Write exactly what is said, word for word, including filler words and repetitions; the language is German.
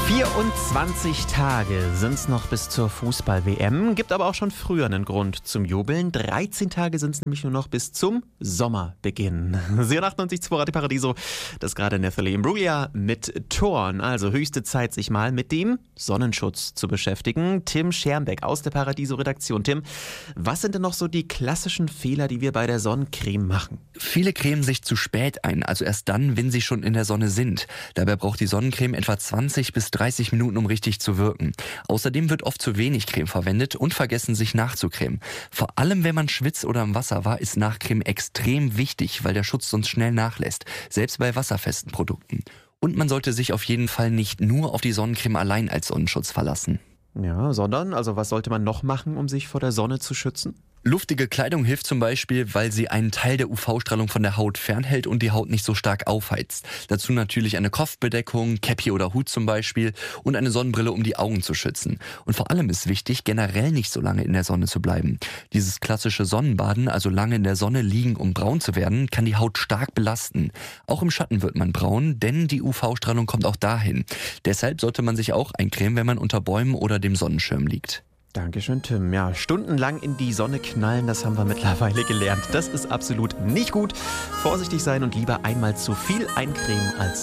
vierundzwanzig Tage sind es noch bis zur Fußball-W M, gibt aber auch schon früher einen Grund zum Jubeln. dreizehn Tage sind es nämlich nur noch bis zum Sommerbeginn. Sie achtundneunzig Komma zwei Radio Paradiso, das ist gerade Nathalie Imbruglia mit Toren. Also höchste Zeit, sich mal mit dem Sonnenschutz zu beschäftigen. Tim Schermbeck aus der Paradiso-Redaktion. Tim, was sind denn noch so die klassischen Fehler, die wir bei der Sonnencreme machen? Viele cremen sich zu spät ein, also erst dann, wenn sie schon in der Sonne sind. Dabei braucht die Sonnencreme etwa zwanzig bis dreißig Minuten, um richtig zu wirken. Außerdem wird oft zu wenig Creme verwendet und vergessen, sich nachzucremen. Vor allem, wenn man schwitzt oder im Wasser war, ist Nachcreme extrem wichtig, weil der Schutz sonst schnell nachlässt, selbst bei wasserfesten Produkten. Und man sollte sich auf jeden Fall nicht nur auf die Sonnencreme allein als Sonnenschutz verlassen. Ja, sondern, also was sollte man noch machen, um sich vor der Sonne zu schützen? Luftige Kleidung hilft zum Beispiel, weil sie einen Teil der U V-Strahlung von der Haut fernhält und die Haut nicht so stark aufheizt. Dazu natürlich eine Kopfbedeckung, Käppi oder Hut zum Beispiel und eine Sonnenbrille, um die Augen zu schützen. Und vor allem ist wichtig, generell nicht so lange in der Sonne zu bleiben. Dieses klassische Sonnenbaden, also lange in der Sonne liegen, um braun zu werden, kann die Haut stark belasten. Auch im Schatten wird man braun, denn die U V-Strahlung kommt auch dahin. Deshalb sollte man sich auch eincremen, wenn man unter Bäumen oder dem Sonnenschirm liegt. Dankeschön, Tim. Ja, stundenlang in die Sonne knallen, das haben wir mittlerweile gelernt. Das ist absolut nicht gut. Vorsichtig sein und lieber einmal zu viel eincremen als